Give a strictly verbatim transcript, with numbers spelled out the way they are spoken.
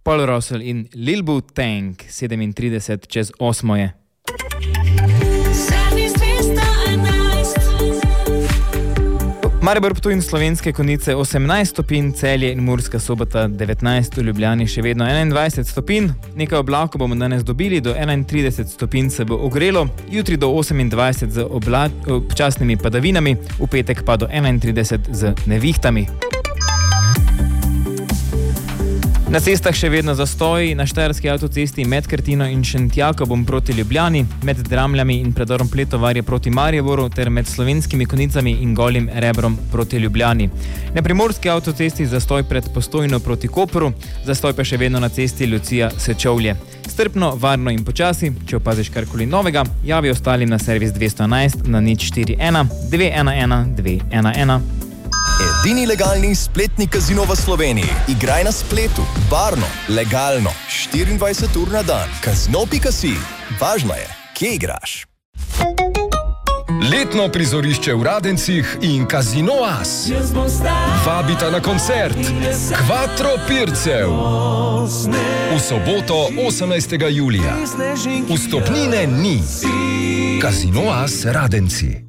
Paul Russell in Lil Boo Tank, sedemintrideset čez osmo je. Maribor, Ptuj in Slovenske Konjice osemnajst stopinj, Celje in Murska Sobota devetnajst, v Ljubljani še vedno enaindvajset stopinj. Nekaj oblakov bomo danes dobili, do enaintrideset stopinj se bo ogrelo, jutri do osemindvajset z obla- občasnimi padavinami, v petek pa do enaintrideset z nevihtami. Na cestah še vedno zastoj, na štajerski avtocesti med Krtino in Šentjakobom proti Ljubljani, med Dramljami in predorom Pletovarje proti Mariboru ter med Slovenskimi Konjicami in Golim Rebrom proti Ljubljani. Na primorski avtocesti zastoj pred Postojno proti Kopru, zastoj pa še vedno na cesti Lucija-Sečovlje. Strpno, varno in počasi, če opaziš karkoli novega, javi ostalim na servis dvesto enajst na nič štiri ena dve ena ena dve ena ena. Edini legalni spletni kazino v Sloveniji. Igraj na spletu, varno, legalno, štiriindvajset ur na dan. Kazino pika si. Važno je, kje igraš. Letno prizorišče v Radencih in Kazino As vabita na koncert Quattro Pircev v soboto osemnajstega julija. Vstopnine ni. Kazino As Radenci.